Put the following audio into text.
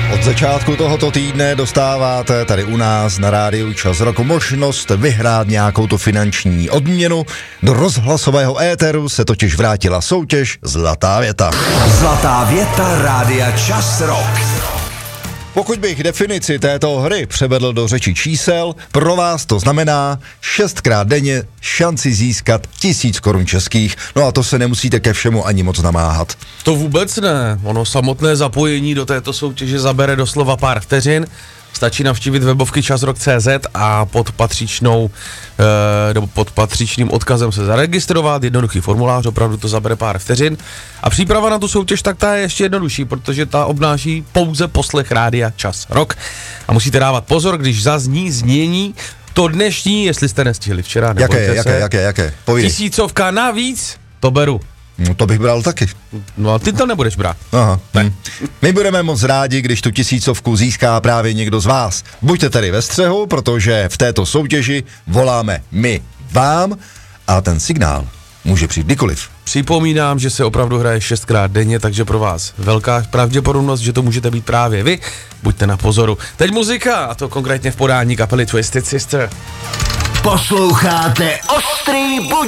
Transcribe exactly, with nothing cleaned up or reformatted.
Od začátku tohoto týdne dostáváte tady u nás na rádiu Čas roku možnost vyhrát nějakou tu finanční odměnu. Do rozhlasového éteru se totiž vrátila soutěž Zlatá věta. Zlatá věta rádia Čas rok. Pokud bych definici této hry převedl do řeči čísel, pro vás to znamená šestkrát denně šanci získat tisíc korun českých, no a to se nemusíte ke všemu ani moc namáhat. To vůbec ne, ono samotné zapojení do této soutěže zabere doslova pár vteřin, stačí navštívit webovky časrok tečka cé zet a pod patřičnou, e, nebo pod patřičným odkazem se zaregistrovat, jednoduchý formulář, opravdu to zabere pár vteřin. A příprava na tu soutěž, tak ta je ještě jednodušší, protože ta obnáší pouze poslech rádia Čas rok. A musíte dávat pozor, když zazní znění to dnešní, jestli jste nestihli včera, jaké, nebojte jaké, se. jaké, jaké, povídej. Tisícovka navíc, to beru. No to bych bral taky. No a ty to nebudeš brát. Aha. Hm. My budeme moc rádi, když tu tisícovku získá právě někdo z vás. Buďte tady ve střehu, protože v této soutěži voláme my vám a ten signál může přijít kdykoliv. Připomínám, že se opravdu hraje šestkrát denně, takže pro vás velká pravděpodobnost, že to můžete být právě vy. Buďte na pozoru. Teď muzika, a to konkrétně v podání kapely Twisted Sister. Posloucháte Ostrý budík.